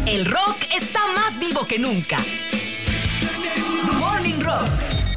El rock está más vivo que nunca. Morning Rock.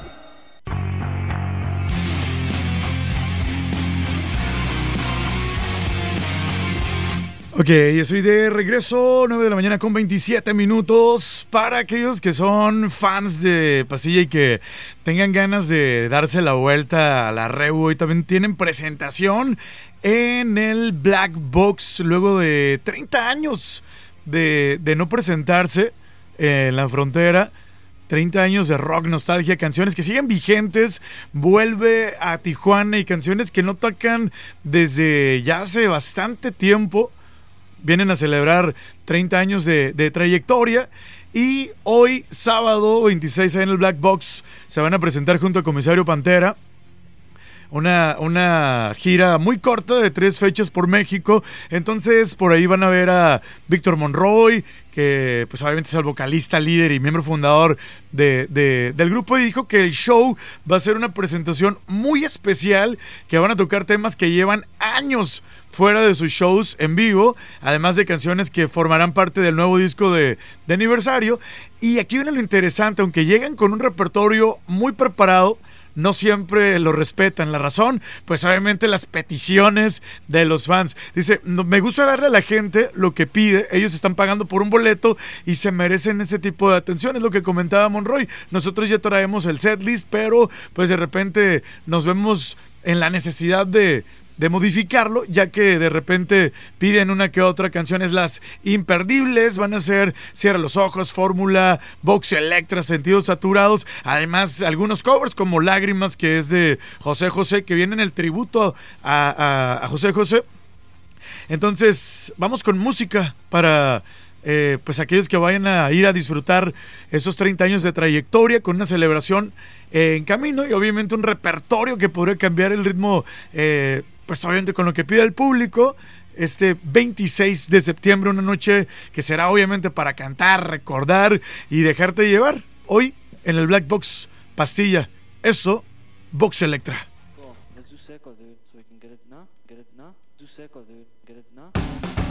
Ok, yo soy de regreso, 9 de la mañana con 27 minutos. Para aquellos que son fans de Pastilla y que tengan ganas de darse la vuelta a la Rebu, y también tienen presentación en el Black Box luego de 30 años de no presentarse en la frontera. 30 años de rock, nostalgia, canciones que siguen vigentes, vuelve a Tijuana y canciones que no tocan desde ya hace bastante tiempo. Vienen a celebrar 30 años de trayectoria y hoy, sábado 26 en el Black Box, se van a presentar junto a Comisario Pantera. Una gira muy corta de 3 fechas por México. Entonces por ahí van a ver a Víctor Monroy, que pues obviamente es el vocalista, líder y miembro fundador del grupo, y dijo que el show va a ser una presentación muy especial, que van a tocar temas que llevan años fuera de sus shows en vivo, además de canciones que formarán parte del nuevo disco de aniversario. Y aquí viene lo interesante: aunque llegan con un repertorio muy preparado, no siempre lo respetan. La razón, pues obviamente las peticiones de los fans. Dice, me gusta darle a la gente lo que pide, ellos están pagando por un boleto y se merecen ese tipo de atención. Es lo que comentaba Monroy. Nosotros ya traemos el setlist, pero pues de repente nos vemos en la necesidad de modificarlo, ya que de repente piden una que otra canciones. Las imperdibles van a ser Cierra los Ojos, Fórmula, Vox Electra, Sentidos Saturados, además algunos covers como Lágrimas, que es de José José, que viene en el tributo a José José. Entonces vamos con música para pues aquellos que vayan a ir a disfrutar esos 30 años de trayectoria, con una celebración en camino y obviamente un repertorio que podría cambiar el ritmo, pues obviamente con lo que pide el público. Este 26 de septiembre, una noche que será obviamente para cantar, recordar y dejarte llevar. Hoy en el Black Box, Pastilla, eso, Vox Electra. Cool. Let's do circle, dude, so we can get it now.